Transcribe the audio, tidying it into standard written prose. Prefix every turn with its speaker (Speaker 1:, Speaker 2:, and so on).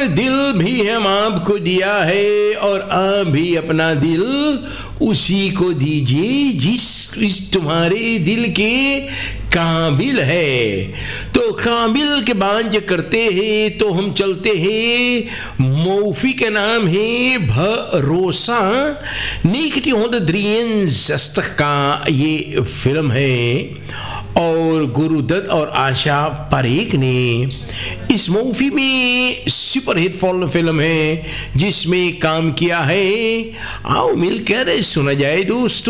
Speaker 1: दिल भी हम आपको दिया है और आप भी अपना दिल उसी को दीजिए जिस तुम्हारे दिल के काबिल है। तो काबिल के बाद जो करते हैं तो हम चलते हैं, मौफी का नाम है भरोसा। नीकटी होंद द्रियन सस्तक का ये फिल्म है और गुरुदत्त और आशा परेख ने इस मूवी में सुपर हिट फिल्म है जिसमें काम किया है। आओ मिलकर सुना जाए दोस्तों।